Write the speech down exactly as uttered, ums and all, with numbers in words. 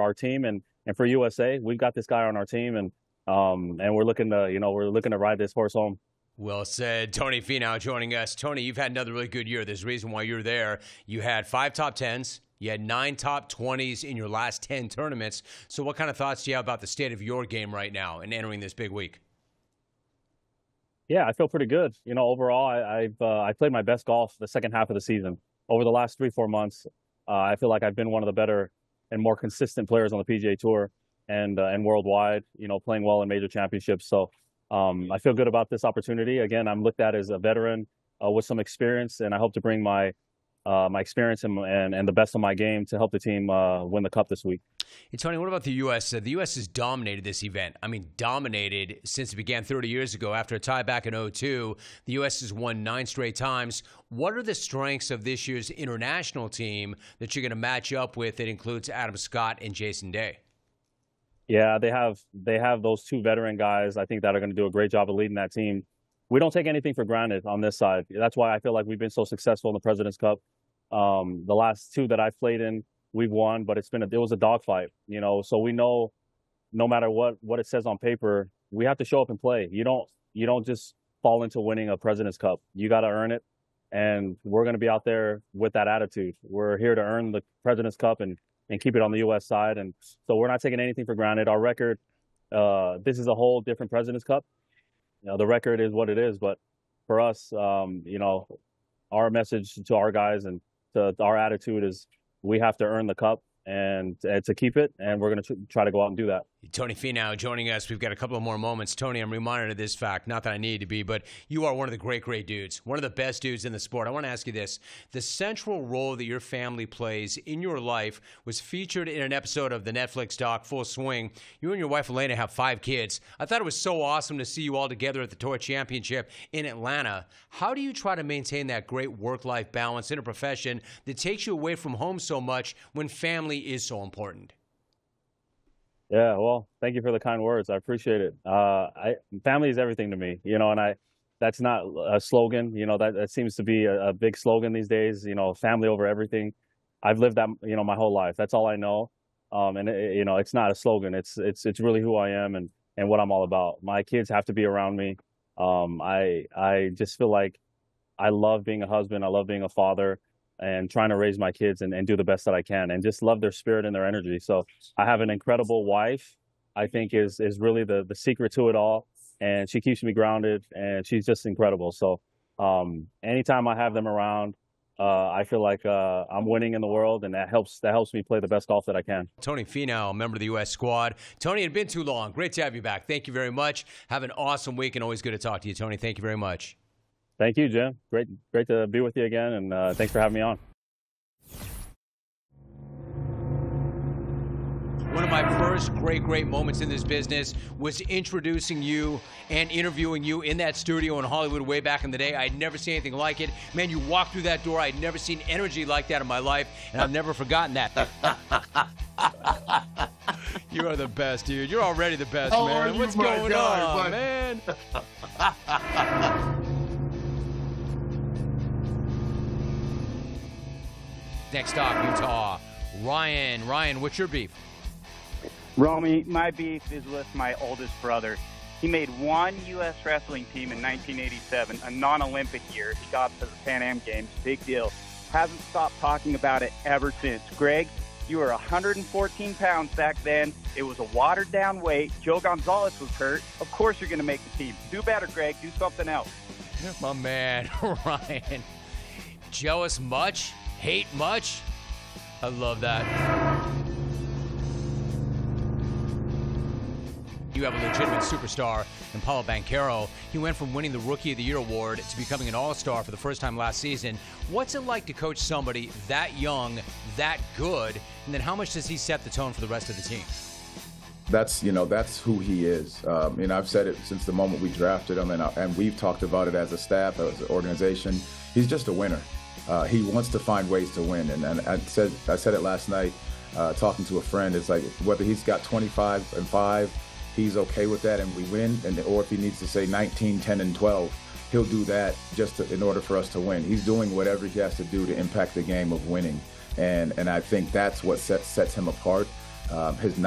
our team and and for U S A. We've got this guy on our team, and um, and we're looking to you know we're looking to ride this horse home. Well said. Tony Finau joining us. Tony, you've had another really good year. There's a reason why you're there. You had five top tens. You had nine top twenties in your last ten tournaments. So what kind of thoughts do you have about the state of your game right now and entering this big week? Yeah, I feel pretty good. You know, overall, I, I've uh, I played my best golf the second half of the season. Over the last three, four months, uh, I feel like I've been one of the better and more consistent players on the P G A Tour and uh, and worldwide, you know, playing well in major championships. So um, I feel good about this opportunity. Again, I'm looked at as a veteran uh, with some experience, and I hope to bring my uh, my experience and, and and the best of my game to help the team uh, win the Cup this week. Hey, Tony, what about the U S? Uh, the U S has dominated this event. I mean, dominated since it began thirty years ago. After a tie back in oh two, the U S has won nine straight times. What are the strengths of this year's international team that you're going to match up with that includes Adam Scott and Jason Day? Yeah, they have they have those two veteran guys, I think, that are going to do a great job of leading that team. We don't take anything for granted on this side. That's why I feel like we've been so successful in the President's Cup. Um, the last two that I've played in, we've won, but it's been a, it was a dogfight, you know. So we know, no matter what what it says on paper, we have to show up and play. You don't you don't just fall into winning a President's Cup. You got to earn it, and we're going to be out there with that attitude. We're here to earn the President's Cup and and keep it on the U S side, and so we're not taking anything for granted. Our record, uh, this is a whole different President's Cup. You know, the record is what it is, but for us, um, you know, our message to our guys and to our attitude is, we have to earn the Cup and, and to keep it, and we're going to try to go out and do that. Tony Finau joining us. We've got a couple of more moments. Tony, I'm reminded of this fact, not that I need to be, but you are one of the great, great dudes, one of the best dudes in the sport. I want to ask you this. The central role that your family plays in your life was featured in an episode of the Netflix doc Full Swing. You and your wife, Elena, have five kids. I thought it was so awesome to see you all together at the Tour Championship in Atlanta. How do you try to maintain that great work-life balance in a profession that takes you away from home so much when family is so important? Yeah, well, thank you for the kind words. I appreciate it. Uh, I, family is everything to me, you know, and I, that's not a slogan, you know, that, that seems to be a, a big slogan these days, you know, family over everything. I've lived that, you know, my whole life. That's all I know. Um, and, it, you know, it's not a slogan. It's, it's, it's really who I am and, and what I'm all about. My kids have to be around me. Um, I, I just feel like I love being a husband. I love being a father, and trying to raise my kids and, and do the best that I can and just love their spirit and their energy. So I have an incredible wife, I think is is really the, the secret to it all. And she keeps me grounded, and she's just incredible. So um, anytime I have them around, uh, I feel like uh, I'm winning in the world, and that helps that helps me play the best golf that I can. Tony Finau, member of the U S squad. Tony, it had been too long. Great to have you back. Thank you very much. Have an awesome week, and always good to talk to you, Tony. Thank you very much. Thank you, Jim. Great, great to be with you again, and uh, thanks for having me on. One of my first great, great moments in this business was introducing you and interviewing you in that studio in Hollywood way back in the day. I'd never seen anything like it. Man, you walked through that door. I'd never seen energy like that in my life, and I've never forgotten that. You are the best, dude. You're already the best, How man. are you, What's my going guy, on, bud? man? Next stop, Utah. Ryan. Ryan, what's your beef? Romy, my beef is with my oldest brother. He made one U S wrestling team in nineteen eighty-seven, a non-Olympic year. He got to the Pan Am Games. Big deal. Hasn't stopped talking about it ever since. Greg, you were one hundred fourteen pounds back then. It was a watered-down weight. Joe Gonzalez was hurt. Of course you're going to make the team. Do better, Greg. Do something else. My man, Ryan. Jealous much? Hate much? I love that. You have a legitimate superstar in Paulo Banchero. He went from winning the Rookie of the Year award to becoming an all-star for the first time last season. What's it like to coach somebody that young, that good, and then how much does he set the tone for the rest of the team? That's, you know, that's who he is. Um, and I've said it since the moment we drafted him, and, and we've talked about it as a staff, as an organization. He's just a winner. Uh, he wants to find ways to win. And, and I said I said it last night, uh, talking to a friend. It's like whether he's got twenty-five and five, he's okay with that, and we win. And or if he needs to say nineteen, ten, and twelve, he'll do that just to, in order for us to win. He's doing whatever he has to do to impact the game of winning. And and I think that's what sets sets him apart. um, his